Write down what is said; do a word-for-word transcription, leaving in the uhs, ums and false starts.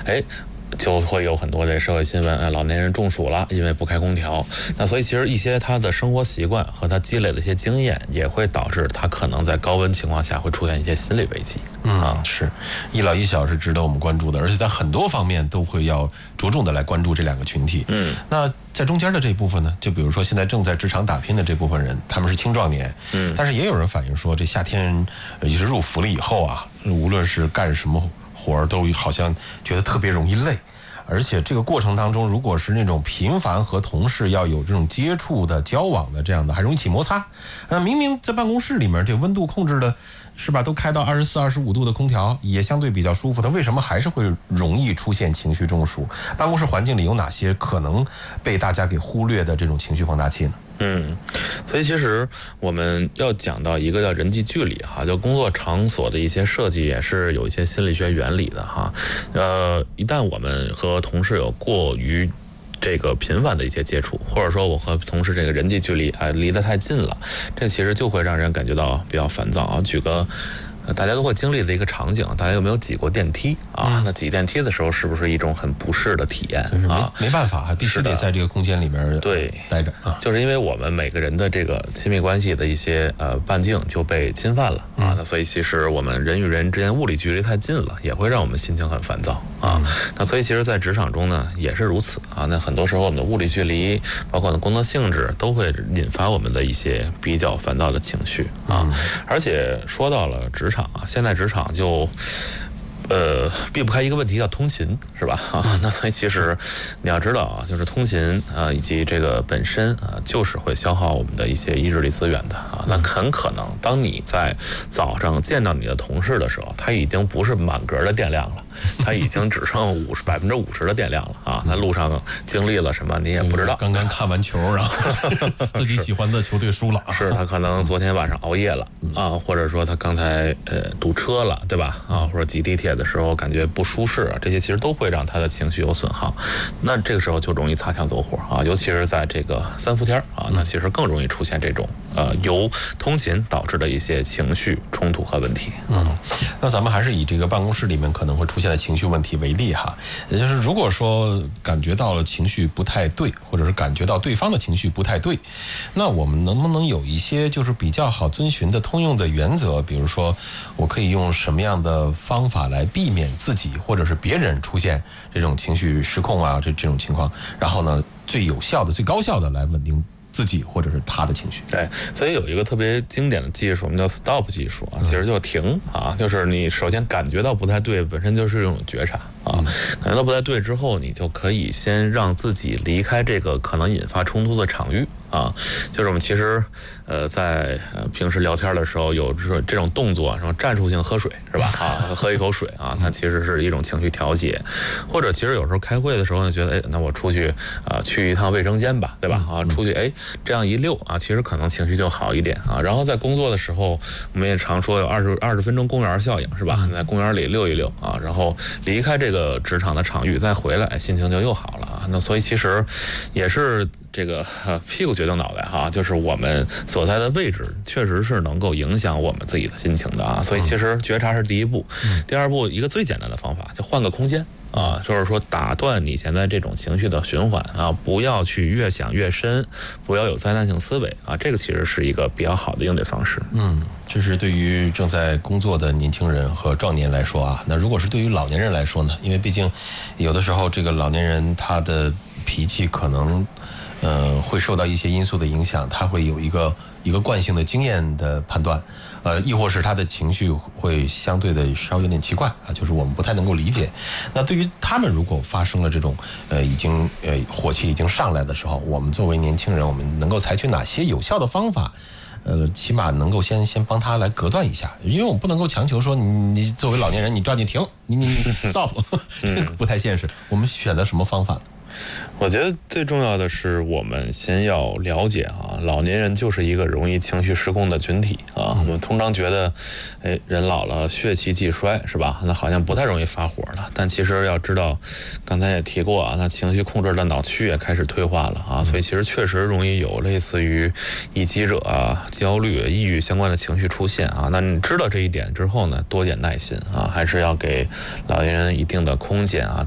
哎。就会有很多的社会新闻，呃，老年人中暑了，因为不开空调。那所以其实一些他的生活习惯和他积累的一些经验，也会导致他可能在高温情况下会出现一些心理危机。 嗯，啊，是一老一小是值得我们关注的，而且在很多方面都会要着重的来关注这两个群体。 嗯， 那在中间的这一部分呢，就比如说现在正在职场打拼的这部分人，他们是青壮年。 嗯， 但是也有人反映说，这夏天也是入伏了以后啊，无论是干什么活儿，都好像觉得特别容易累。而且这个过程当中，如果是那种频繁和同事要有这种接触的、交往的这样的，还容易起摩擦。那明明在办公室里面，这温度控制的是吧，都开到二十四、二十五度的空调，也相对比较舒服，它为什么还是会容易出现情绪中暑？办公室环境里有哪些可能被大家给忽略的这种情绪放大器呢？ 嗯，所以其实我们要讲到一个叫人际距离哈，就工作场所的一些设计也是有一些心理学原理的哈。呃，一旦我们和同事有过于这个频繁的一些接触，或者说我和同事这个人际距离啊离得太近了，这其实就会让人感觉到比较烦躁啊。举个大家都会经历的一个场景，大家有没有挤过电梯啊？嗯、那挤电梯的时候是不是一种很不适的体验啊？ 没没办法，还必须得在这个空间里面对待着啊。 就是因为我们每个人的这个亲密关系的一些呃半径就被侵犯了啊，那、嗯、所以其实我们人与人之间物理距离太近了，也会让我们心情很烦躁啊。嗯、那所以其实，在职场中呢也是如此啊。那很多时候我们的物理距离，包括我们的工作性质，都会引发我们的一些比较烦躁的情绪啊。嗯、而且说到了职场啊，现在职场就呃避不开一个问题，叫通勤，是吧？啊，那所以其实你要知道啊，就是通勤啊，以及这个本身啊，就是会消耗我们的一些意志力资源的啊。那很可能当你在早上见到你的同事的时候，他已经不是满格的电量了。他已经只剩五十百分之五十的电量了啊！那路上经历了什么，你也不知道。 刚刚看完球，然后自己喜欢的球队输了， 是他可能昨天晚上熬夜了啊，或者说他刚才呃堵车了，对吧？啊，或者挤地铁的时候感觉不舒适，这些其实都会让他的情绪有损耗。那这个时候就容易擦枪走火啊，尤其是在这个三伏天啊，那其实更容易出现这种呃由通勤导致的一些情绪冲突和问题。 嗯，那咱们还是以这个办公室里面可能会出现的情绪问题为例哈，也就是如果说感觉到了情绪不太对，或者是感觉到对方的情绪不太对，那我们能不能有一些就是比较好遵循的通用的原则？比如说，我可以用什么样的方法来避免自己或者是别人出现这种情绪失控啊，这这种情况，然后呢，最有效的、最高效的来稳定自己或者是他的情绪。 对，所以有一个特别经典的技术，我们叫 stop 技术啊，其实就停啊，就是你首先感觉到不太对，本身就是一种觉察啊，感觉到不太对之后，你就可以先让自己离开这个可能引发冲突的场域啊，就是我们其实呃在呃平时聊天的时候有这这种动作，什么战术性喝水是吧？啊，喝一口水啊，它其实是一种情绪调节，或者其实有时候开会的时候呢，觉得哎，那我出去啊、呃、去一趟卫生间吧，对吧？啊，出去哎这样一溜啊，其实可能情绪就好一点啊。然后在工作的时候，我们也常说有二十二十分钟公园效应是吧？在公园里溜一溜啊，然后离开这个职场的场域，再回来，心情就又好了啊。那所以其实也是。这个、呃、屁股决定脑袋哈，就是我们所在的位置确实是能够影响我们自己的心情的啊，所以其实觉察是第一步，嗯、第二步一个最简单的方法就换个空间啊，就是说打断你现在这种情绪的循环啊，不要去越想越深，不要有灾难性思维啊，这个其实是一个比较好的应对方式。 嗯，这是对于正在工作的年轻人和壮年来说啊，那如果是对于老年人来说呢，因为毕竟有的时候这个老年人他的脾气可能。呃，会受到一些因素的影响，他会有一个一个惯性的经验的判断，呃，亦或是他的情绪会相对的稍微有点奇怪啊，就是我们不太能够理解。那对于他们，如果发生了这种呃已经呃火气已经上来的时候，我们作为年轻人，我们能够采取哪些有效的方法？呃，起码能够先先帮他来隔断一下，因为我们不能够强求说你你作为老年人，你抓紧停，你你 stop， 这个不太现实。我们选择什么方法呢？ 我觉得最重要的是，我们先要了解啊，老年人就是一个容易情绪失控的群体啊。我们通常觉得，哎，人老了血气既衰是吧？那好像不太容易发火了。但其实要知道，刚才也提过啊，那情绪控制的脑区也开始退化了啊，所以其实确实容易有类似于易激惹啊、焦虑、抑郁相关的情绪出现啊。那你知道这一点之后呢，多点耐心啊，还是要给老年人一定的空间啊，